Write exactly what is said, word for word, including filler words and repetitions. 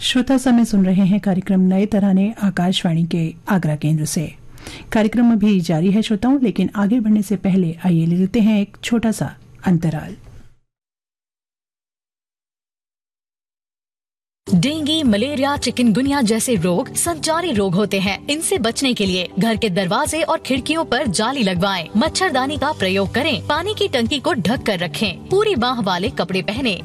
श्रोता समय सुन रहे हैं कार्यक्रम नए तराने आकाशवाणी के आगरा केंद्र से। कार्यक्रम अभी जारी है श्रोताओं, लेकिन आगे बढ़ने से पहले आइए ले लेते हैं एक छोटा सा अंतराल। डेंगू, मलेरिया, चिकनगुनिया जैसे रोग संचारी रोग होते हैं। इनसे बचने के लिए घर के दरवाजे और खिड़कियों पर जाली लगवाएं, मच्छरदानी का प्रयोग करें, पानी की टंकी को ढक कर रखें, पूरी बाह वाले कपड़े पहने,